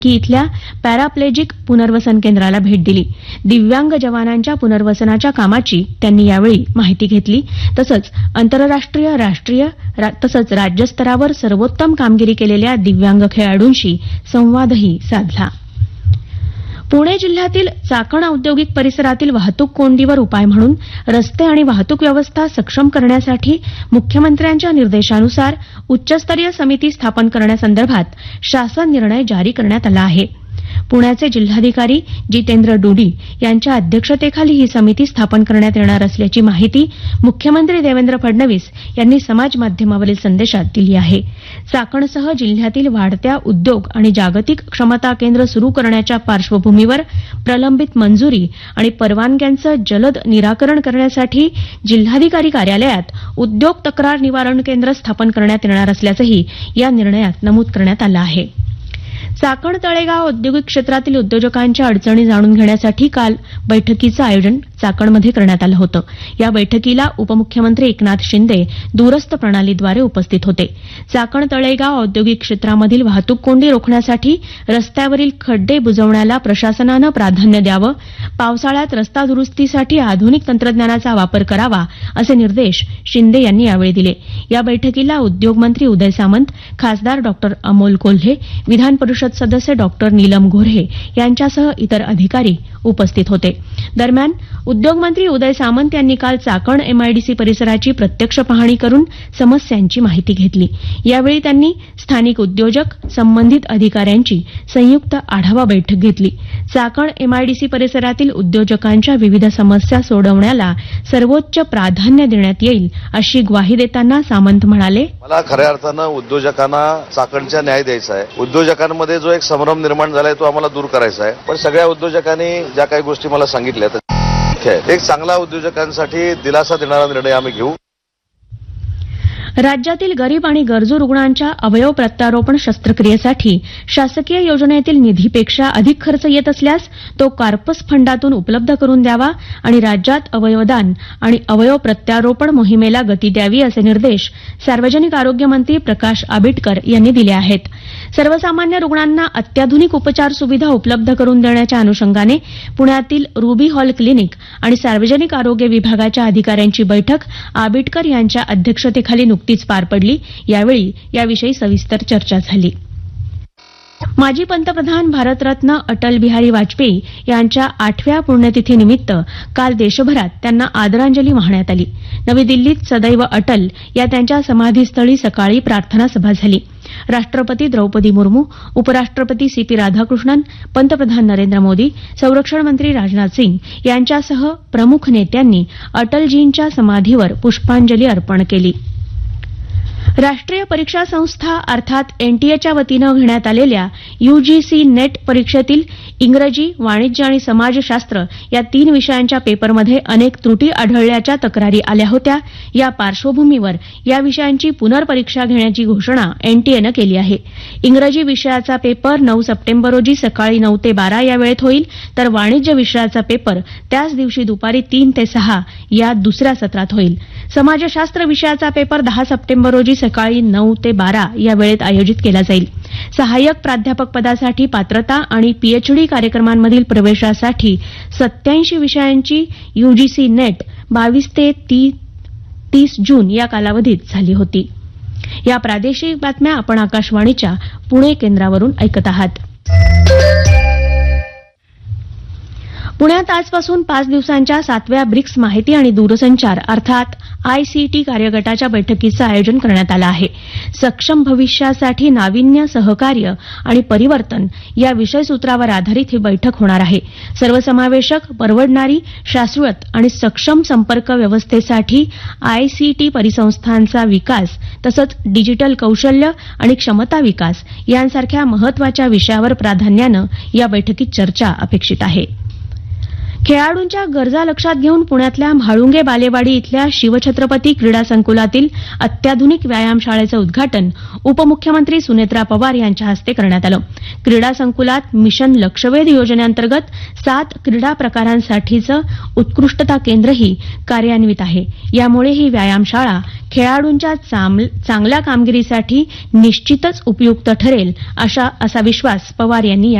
की इथल्या पॅराप्लेजिक पुनर्वसन केंद्राला भेट दिली. दिव्यांग जवानांच्या पुनर्वसनाच्या कामाची त्यांनी यावेळी माहिती घेतली. तसंच आंतरराष्ट्रीय, राष्ट्रीय तसंच राज्यस्तरावर सर्वोत्तम कामगिरी केलेल्या दिव्यांग खेळाडूंशी संवादही साधला. पुणे जिल्ह्यातील चाकण औद्योगिक परिसरातील वाहतूक कोंडीवर उपाय म्हणून रस्ते आणि वाहतूक व्यवस्था सक्षम करण्यासाठी मुख्यमंत्र्यांच्या निर्देशानुसार उच्चस्तरीय समिती स्थापन करण्यासंदर्भात शासन निर्णय जारी करण्यात आला आहे. पुण्याचे जिल्हाधिकारी जितेंद्र डोडी यांच्या अध्यक्षतेखाली ही समिती स्थापन करण्यात येणार असल्याची माहिती मुख्यमंत्री देवेंद्र फडणवीस यांनी समाज माध्यमावरील संदेशात दिली आहे. चाकणसह जिल्ह्यातील वाढत्या उद्योग आणि जागतिक क्षमता केंद्र सुरू करण्याच्या पार्श्वभूमीवर प्रलंबित मंजुरी आणि परवानग्यांचं जलद निराकरण करण्यासाठी जिल्हाधिकारी कार्यालयात उद्योग तक्रार निवारण केंद्र स्थापन करण्यात येणार असल्याचंही या निर्णयात नमूद करण्यात आलं आहे. चाकण तळेगाव औद्योगिक क्षेत्रातील उद्योजकांच्या अडचणी जाणून घेण्यासाठी काल बैठकीचं आयोजन चाकणमध्ये करण्यात आलं होतं. या बैठकीला उपमुख्यमंत्री एकनाथ शिंदे दूरस्थ प्रणालीद्वारे उपस्थित होते. चाकण तळेगाव औद्योगिक क्षेत्रामधील वाहतूक कोंडी रोखण्यासाठी रस्त्यावरील खड्डे बुजवण्याला प्रशासनानं प्राधान्य द्यावं, पावसाळ्यात रस्ता दुरुस्तीसाठी आधुनिक तंत्रज्ञानाचा वापर करावा असे निर्देश शिंदे यांनी यावेळी दिले. या बैठकीला उद्योगमंत्री उदय सामंत, खासदार डॉ अमोल कोल्हे, विधान परिषद सदस्य डॉ नीलम गोऱ्हे यांच्यासह इतर अधिकारी उपस्थित होते. दरम्यान उद्योगमंत्री उदय सामंत यांनी काल चाकण एमआयडीसी परिसराची प्रत्यक्ष पाहणी करून समस्यांची माहिती घेतली. यावेळी त्यांनी स्थानिक उद्योजक, संबंधित अधिकाऱ्यांची संयुक्त आढावा बैठक घेतली. चाकण एमआयडीसी परिसरातील उद्योजकांच्या विविध समस्या सोडवण्याला सर्वोच्च प्राधान्य देण्यात येईल अशी ग्वाही देताना सामंत म्हणाले, मला खऱ्या अर्थानं उद्योजकांना चाकणचा न्याय द्यायचा आहे. उद्योजकांमध्ये जो एक संभ्रम निर्माण झालाय तो आम्हाला दूर करायचा आहे. पण सगळ्या उद्योजकांनी ज्या काही गोष्टी मला सांगितल्या एक चांगला उद्योजकांसाठी दिलासा देणारा निर्णय आम्ही घेऊ. राज्यातील गरीब आणि गरजू रुग्णांच्या अवयव प्रत्यारोपण शस्त्रक्रियेसाठी शासकीय योजनेतील निधीपेक्षा अधिक खर्च येत असल्यास तो कार्पस फंडातून उपलब्ध करून द्यावा आणि राज्यात अवयवदान आणि अवयव प्रत्यारोपण मोहिमेला गती द्यावी असे निर्देश सार्वजनिक आरोग्य मंत्री प्रकाश आबिटकर यांनी दिले आहेत. सर्वसामान्य रुग्णांना अत्याधुनिक उपचार सुविधा उपलब्ध करून देण्याच्या अनुषंगाने पुण्यातील रुबी हॉल क्लिनिक आणि सार्वजनिक आरोग्य विभागाच्या अधिकाऱ्यांची बैठक आबिटकर यांच्या अध्यक्षतेखाली नुकतीच पार पडली. यावेळी याविषयी सविस्तर चर्चा झाली. माजी पंतप्रधान भारतरत्न अटल बिहारी वाजपेयी यांच्या 8व्या पुण्यतिथीनिमित्त काल देशभरात त्यांना आदरांजली वाहण्यात आली. नवी दिल्लीत सदैव अटल या त्यांच्या समाधीस्थळी सकाळी प्रार्थना सभा झाली. राष्ट्रपती द्रौपदी मुर्मू, उपराष्ट्रपती सीपी राधाकृष्णन, पंतप्रधान नरेंद्र मोदी, संरक्षण मंत्री राजनाथ सिंग यांच्यासह प्रमुख नेत्यांनी अटलजींच्या समाधीवर पुष्पांजली अर्पण केली. राष्ट्रीय परीक्षा संस्था अर्थात एनटीएच्या वतीनं घेण्यात आलेल्या यूजीसी नेट परीक्षेतील इंग्रजी, वाणिज्य आणि समाजशास्त्र या 3 विषयांच्या पेपरमध्ये अनेक त्रुटी आढळल्याच्या तक्रारी आल्या होत्या. या पार्श्वभूमीवर या विषयांची पुनर्परीक्षा घेण्याची घोषणा एनटीएनं केली आहे. इंग्रजी विषयाचा पेपर 9 सप्टेंबर रोजी सकाळी 9 ते 12 या वेळेत होईल, तर वाणिज्य विषयाचा पेपर त्याच दिवशी दुपारी 3 ते 6 या दुसऱ्या सत्रात होईल. समाजशास्त्र विषयाचा पेपर 10 सप्टेंबर रोजी सकाळी 9 ते 12 या वेळेत आयोजित केला जाईल. सहाय्यक प्राध्यापक पदासाठी पात्रता आणि पीएचडी कार्यक्रमांमधील प्रवेशासाठी 87 विषयांची यूजीसी नेट 22 ते 30 जून या कालावधीत झाली होती. या प्रादेशिक बातम्या आपण आकाशवाणीच्या पुणे केंद्रावरून ऐकत आहात. पुण्यात आजपासून 5 दिवसांच्या 7व्या ब्रिक्स माहिती आणि दूरसंचार अर्थात आयसीटी कार्यगटाच्या बैठकीचं आयोजन करण्यात आलं आहे. सक्षम भविष्यासाठी नाविन्य, सहकार्य आणि परिवर्तन या विषयसूत्रावर आधारित ही बैठक होणार आहे. सर्वसमावेशक, परवडणारी, शाश्वत आणि सक्षम संपर्क व्यवस्थेसाठी आयसीटी परिसंस्थांचा विकास तसंच डिजिटल कौशल्य आणि क्षमता विकास यांसारख्या महत्वाच्या विषयावर प्राधान्यानं या बैठकीत चर्चा अपेक्षित आहे. खेळाडूंच्या गरजा लक्षात घेऊन पुण्यातल्या म्हाळुंगे बालेवाडी इथल्या शिवछत्रपती क्रीडा संकुलातील अत्याधुनिक व्यायामशाळेचं उद्घाटन उपमुख्यमंत्री सुनेत्रा पवार यांच्या हस्ते करण्यात आलं. क्रीडा संकुलात मिशन लक्षवेध योजनेअंतर्गत 7 क्रीडा प्रकारांसाठीचं उत्कृष्टता केंद्रही कार्यान्वित आहे. यामुळे ही व्यायामशाळा खेळाडूंच्या चांगल्या कामगिरीसाठी निश्चितच उपयुक्त ठरेल असा विश्वास पवार यांनी